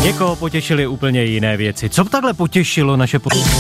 Někoho potěšily úplně jiné věci. Co takhle potěšilo naše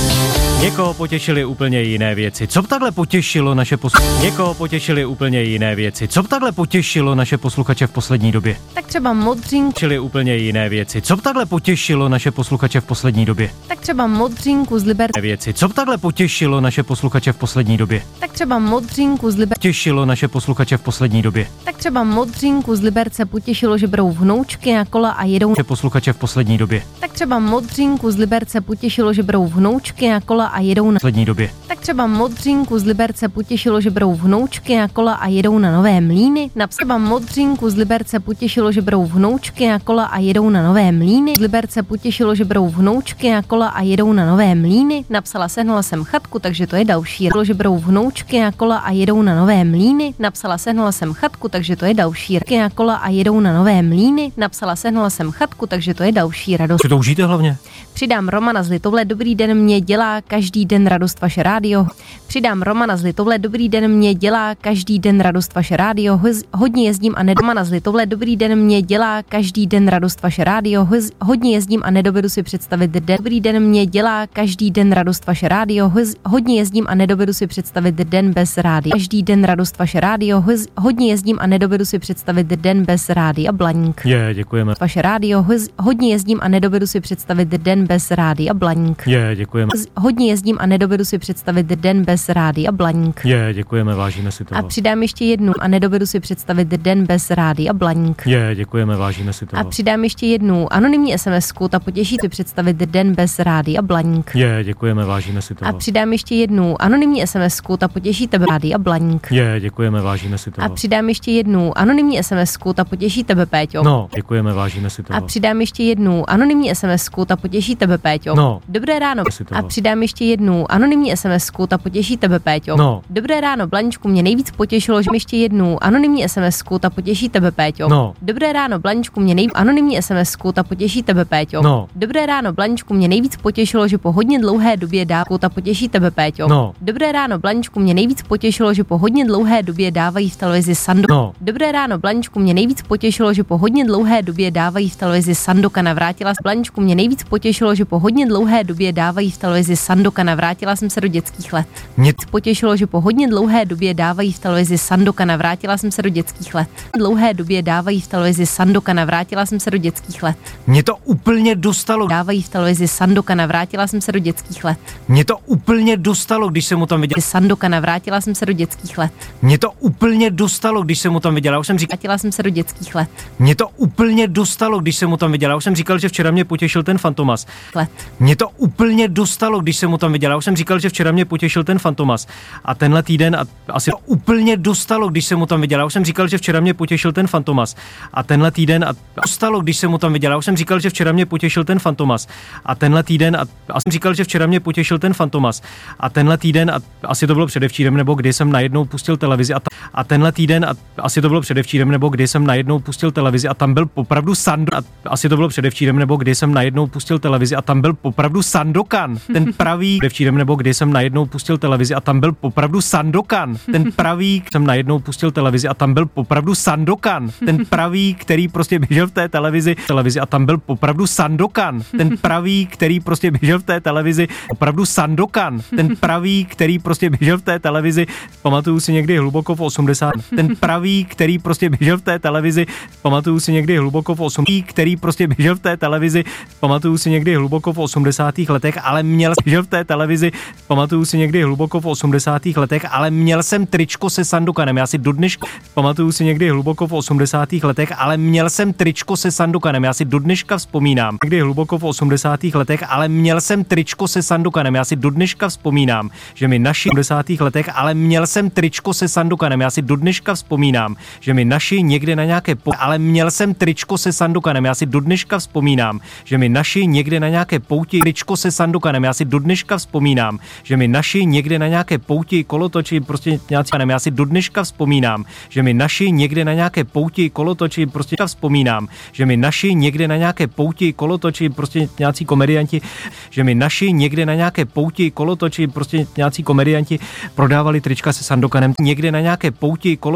Někoho potěšily úplně jiné věci. Co takhle potěšilo naše Někoho potěšily úplně jiné věci. Co takhle potěšilo naše posluchače v poslední době? Tak třeba modřínku. Potěšily úplně jiné věci. Co takhle potěšilo naše posluchače v poslední době? Tak třeba modřínku z Liberce. Věci. Co takhle potěšilo naše posluchače v poslední době? Tak třeba modřínku z Liberce. Potěšilo naše posluchače v poslední době. Tak třeba modřínku z Liberce potěšilo, že berou vnoučky na kola a jedou. Naše posluchače v poslední době. Tak třeba modřínku z Liberce potěšilo, že berou vnoučky na kola a jedou na Poslední době. Tak třeba modřínku z Liberce potěšilo, že berou vnoučky na kola a jedou na Nové Mlýny. Třeba modřínku z Liberce potěšilo, že berou vnoučky na kola a jedou na Nové Mlýny. Z Liberce potěšilo, že berou vnoučky na kola a jedou na Nové Mlýny. Napsala sehnala jsem chatku, takže to je další. Že berou vnoučky na kola a jedou na Nové Mlýny. Napsala sehnala jsem chatku, takže to je další. Na kola a jedou na Nové Mlýny. Napsala sehnala jsem chatku, takže to je další radost. Co to užijte hlavně? Přidám Romana z Litovle, dobrý den, mě dělá každý den radost vaše rádio. Přidám Romana z Litovle, dobrý den, mě dělá každý den radost vaše rádio. Hodně jezdím a Romana z Litovle, dobrý den, mě dělá každý den radost vaše rádio. Hodně jezdím a nedovedu si představit den. Dobrý den, mě dělá každý den radost vaše rádio. Hodně jezdím a nedovedu si představit den bez rádia. Každý den radost vaše rádio. Hodně jezdím a nedovedu si představit den bez rádia. Blaník. Děkujeme. Vaše rádio. Hodně jezdím a nedovedu si představit den bez rádia. Blaník. Děkujeme. Hodně jezdím a nedovedu si představit den bez rádia. Blaník. Děkujeme, vážíme si toho. A přidám ještě jednu a nedovedu si představit den bez rádia. Blaník. Děkujeme, vážíme si toho. A přidám ještě jednu anonymní SMS-ku, ta potěší si představit den bez rádia. Blaník. Děkujeme, vážíme si toho. A přidám ještě jednu anonymní SMS-ku, ta potěší tebe rádia. Blaník. Děkujeme, vážíme si toho. A přidám ještě jednu anonymní SMS-ku, ta potěší tebe, Péťo. Děkujeme, vážíme si toho. A přidám ještě jednu anonymní SMS-ku, ta potěší tebe, Péťo. Dobré ráno. A přidám ještě jednu anonymní SMS-ku, ta potěší tebe, Péťo. Dobré ráno, Blaničku, mě nejvíc potěšilo, že ještě jednu anonymní SMS-ku, ta potěší tebe, Péťo. Dobré ráno, Blaničku, mě anonymní SMS-ku, ta potěší tebe, Péťo. Dobré ráno, Blaničku, mě nejvíc potěšilo, že po hodně dlouhé době dávku, ta potěší tebe, Péťo. Dobré ráno, Blaničku, mě nejvíc potěšilo, že po hodně dlouhé době dávají v televizi Sandokan. Dobré ráno, Blaničku, mě nejvíc potěšilo, že po hodně dlouhé době dávají v televizi Sandokana. Vrátila se Blaničku, mě nejvíc potěšilo, že po hodně dlouhé době dávají v televizi Sandokana. Vrátila jsem se do dětských let. Mě potěšilo, že po hodně dlouhé době dávají v televizi Sandokana. Vrátila jsem se do dětských let. Dlouhé době dávají v televizi Sandokana. Vrátila jsem se do dětských let. Mě to úplně dostalo. Dávají v televizi Sandokana. Vrátila jsem se do dětských let. Mě to úplně dostalo, když jsem mu tam viděl. Sandokana. Vrátila jsem se do dětských let. Mě to úplně dostalo, když jsem mu tam viděl. Já už jsem říkal. Vrátila jsem se do dětských let. Mě to úplně dostalo, když jsem mu tam viděl. Já už jsem říkal, že včera mě potěšil ten Fantomas. Mě to úplně dostalo, když jsem mu tam viděl. Já už jsem říkal, že včera mě potěšil ten Fantomas. A tenhle týden asi to úplně dostalo, když jsem mu tam viděl. Já už jsem říkal, že včera mě potěšil ten Fantomas. A tenhle týden dostalo, když jsem mu tam viděl. Já už jsem říkal, že včera mě potěšil ten Fantomas. A tenhle týden jsem říkal, že včera mě potěšil ten Fantomas. A tenhle týden asi to bylo předevčírem, nebo kdy jsem najednou pustil televizi a tenhle týden asi to bylo předevčírem, nebo kdy jsem najednou pustil televizi a tam byl opravdu asi to bylo předevčírem, nebo kdy jsem najednou pustil televizi a tam byl opravdu Sandokan, ten pravý předevčírem, nebo kdy jsem najednou pustil televizi a tam byl opravdu Sandokan, ten pravý jsem najednou pustil televizi a tam byl opravdu Sandokan, ten pravý, který prostě běžel v té televizi a tam byl opravdu Sandokan, ten pravý, který prostě běžel v té televizi, opravdu Sandokan, ten pravý, který prostě běžel v té televizi, pamatuju si někdy hluboko v 80, ten pravý, který prostě běžel v té televizi, pamatuju si někdy hluboko v 80, který prostě běžel v té televizi, pamatuju si někdy hluboko v 80. letech, ale měl běžel v té televizi, pamatuju si někdy hluboko v 80. letech, ale měl jsem tričko se Sandokanem, já si dodneška, pamatuju si někdy hluboko v 80. letech, ale měl jsem tričko se Sandokanem, já si dodneška vzpomínám, někdy hluboko v 80. letech, ale měl jsem tričko se Sandokanem, já si dodneška vzpomínám, že mi naši v 80. letech, ale měl jsem tričko se Sandokanem, já si dodneška vzpomínám, že mi naši někde na nějaké ale měl jsem tričko se Sandokanem, já si dodneška vzpomínám, že mi naši někde na nějaké pouti tričko se Sandokanem, já si dodneška vzpomínám, že mi naši někde na nějaké pouti kolotoči prostě nějací já si dodneška vzpomínám, že mi naši někde na nějaké pouti kolotoči prostě vzpomínám, že mi naši někde na nějaké pouti kolotoči prostě nějací komedianti, že mi naši někde na nějaké pouti kolotoči prostě nějací komedianti prodávali trička se Sandokanem, někde na nějaké pouti